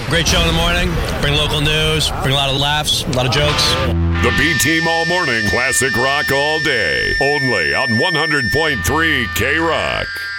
Great show in the morning. Bring local news, bring a lot of laughs, a lot of jokes. The B-Team All Morning, classic rock all day. Only on 100.3 K-Rock.